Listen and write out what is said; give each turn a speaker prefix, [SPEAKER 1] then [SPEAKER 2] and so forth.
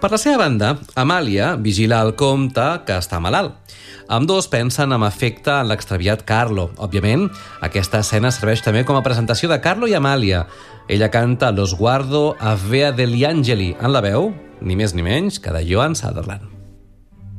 [SPEAKER 1] Per la seva banda, Amàlia vigila el comte, que està malalt. Ambdós pensen amb afecte en l'extraviat Carlo. Òbviament, aquesta escena serveix també com a presentació de Carlo i Amàlia. Ella canta Lo sguardo a Vea degli angeli en la veu, ni més ni menys, que de Joan Sutherland.